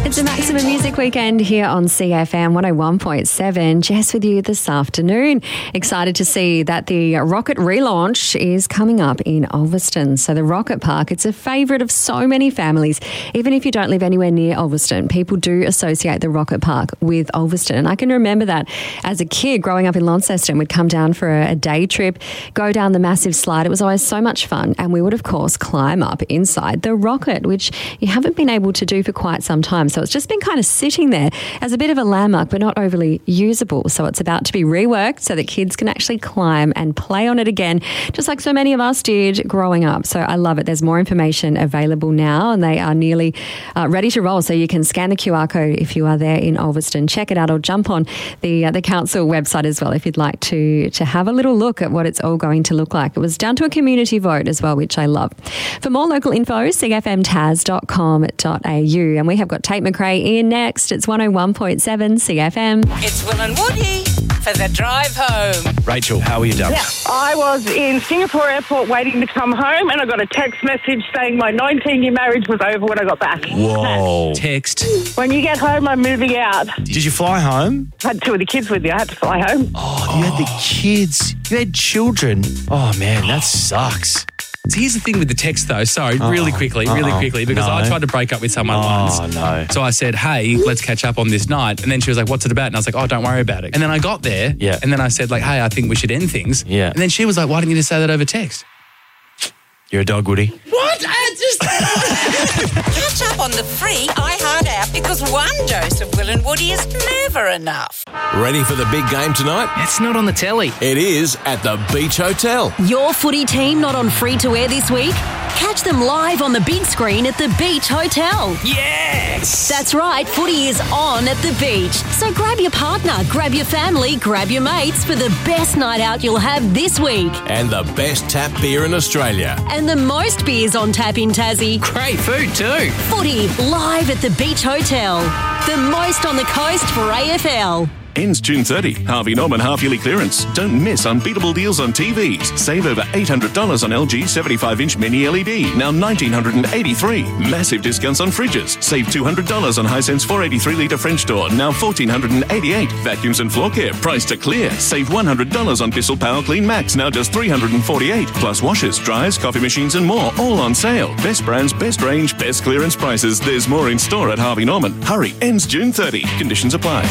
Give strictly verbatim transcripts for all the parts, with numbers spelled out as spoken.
It's a Maximum Music Weekend here on C F M one oh one point seven. Jess with you this afternoon. Excited to see that the Rocket relaunch is coming up in Ulverstone. So the Rocket Park, it's a favourite of so many families. Even if you don't live anywhere near Ulverstone, people do associate the Rocket Park with Ulverstone. And I can remember that as a kid growing up in Launceston, we'd come down for a, a day trip, go down the massive slide. It was always so much fun. And we would, of course, climb up inside the Rocket, which you haven't been able to do for quite some time. So it's just been kind of sitting there as a bit of a landmark, but not overly usable. So it's about to be reworked so that kids can actually climb and play on it again, just like so many of us did growing up. So I love it. There's more information available now and they are nearly uh, ready to roll. So you can scan the Q R code if you are there in Ulverstone, check it out, or jump on the uh, the council website as well if you'd like to, to have a little look at what it's all going to look like. It was down to a community vote as well, which I love. For more local info, c f m tas dot com dot a u. And we have got Tate McRae in next. It's one oh one point seven C F M. It's Will and Woody for the drive home. Rachel, how are you, darling? Yeah, I was in Singapore airport waiting to come home and I got a text message saying my nineteen-year marriage was over when I got back. Whoa. Text. When you get home, I'm moving out. Did you fly home? I had two of the kids with me. I had to fly home. Oh, you had the kids. You had children. Oh, man, that sucks. So here's the thing with the text, though. Sorry, oh, really quickly, really uh-oh. quickly, because no. I tried to break up with someone oh, once. Oh, no. So I said, hey, let's catch up on this night. And then she was like, what's it about? And I was like, oh, don't worry about it. And then I got there. Yeah. And then I said, like, hey, I think we should end things. Yeah. And then she was like, why didn't you just say that over text? You're a dog, Woody. What? I just... Catch up on the free iHeart app because one dose of Will and Woody is never enough. Ready for the big game tonight? It's not on the telly. It is at the Beach Hotel. Your footy team not on free to air this week? Catch them live on the big screen at the Beach Hotel. Yes! That's right, footy is on at the beach. So grab your partner, grab your family, grab your mates for the best night out you'll have this week. And the best tap beer in Australia. And the most beers on tap in Tassie. Great food too. Footy live at the Beach Hotel. The most on the coast for A F L. Ends June thirtieth. Harvey Norman half-yearly clearance. Don't miss unbeatable deals on T Vs. Save over eight hundred dollars on L G seventy-five inch mini L E D. Now one thousand nine hundred eighty-three dollars. Massive discounts on fridges. Save two hundred dollars on Hisense four hundred eighty-three litre French door. Now one thousand four hundred eighty-eight dollars. Vacuums and floor care. Price to clear. Save one hundred dollars on Bissell Power Clean Max. Now just three hundred forty-eight dollars. Plus washers, dryers, coffee machines and more. All on sale. Best brands, best range, best clearance prices. There's more in store at Harvey Norman. Hurry. Ends June thirtieth. Conditions apply.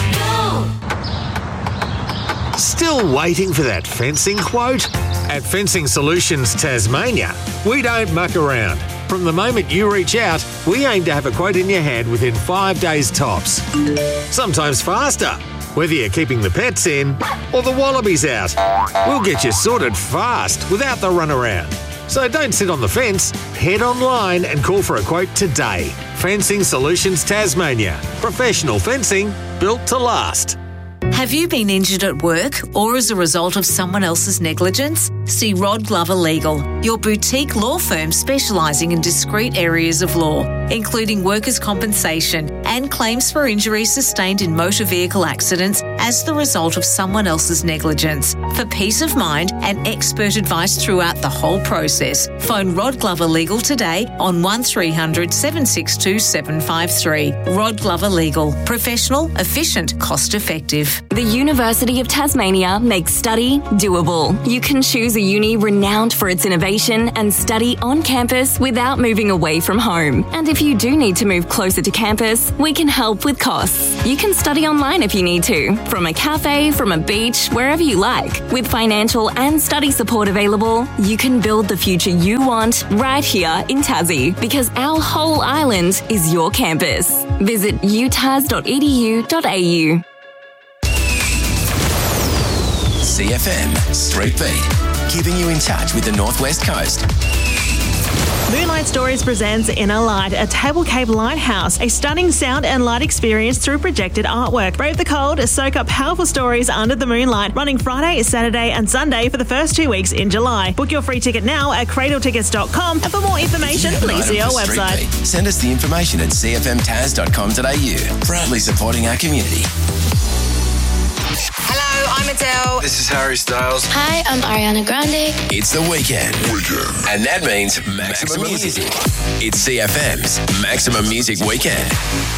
Still waiting for that fencing quote? At Fencing Solutions Tasmania, we don't muck around. From the moment you reach out, we aim to have a quote in your hand within five days tops. Sometimes faster, whether you're keeping the pets in or the wallabies out. We'll get you sorted fast without the runaround. So don't sit on the fence, head online and call for a quote today. Fencing Solutions Tasmania. Professional fencing built to last. Have you been injured at work or as a result of someone else's negligence? See Rod Glover Legal, your boutique law firm specialising in discrete areas of law, including workers' compensation and claims for injuries sustained in motor vehicle accidents as the result of someone else's negligence. For peace of mind and expert advice throughout the whole process, phone Rod Glover Legal today on one three hundred seven six two seven five three. Rod Glover Legal. Professional, efficient, cost effective. The University of Tasmania makes study doable. You can choose a uni renowned for its innovation and study on campus without moving away from home. And if you do need to move closer to campus, we can help with costs. You can study online if you need to, from a cafe, from a beach, wherever you like. With financial and study support available, you can build the future you want right here in Tassie, because our whole island is your campus. Visit u tas dot e d u dot a u. C F M Street Beat, keeping you in touch with the Northwest Coast. Moonlight Stories presents Inner Light, a Table Cape lighthouse, a stunning sound and light experience through projected artwork. Brave the cold, soak up powerful stories under the moonlight, running Friday, Saturday and Sunday for the first two weeks in July. Book your free ticket now at cradle tickets dot com, and for more information, please see our website. Beat, send us the information at c f m tas dot com dot a u. Proudly supporting our community. Hello, I'm Adele. This is Harry Styles. Hi, I'm Ariana Grande. It's the weekend. Weekend. And that means Maximum, Maximum Music. It's C F M's Maximum Music Weekend.